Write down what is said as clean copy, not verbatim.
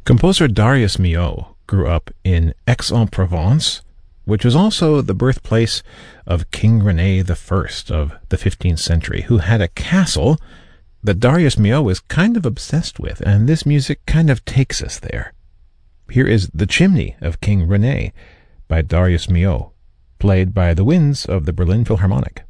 Composer Darius Milhaud grew up in Aix-en-Provence, which was also the birthplace of King Rene I of the 15th century, who had a castle that Darius Milhaud was kind of obsessed with, and this music kind of takes us there. Here is The Chimney of King Rene by Darius Milhaud, played by the winds of the Berlin Philharmonic.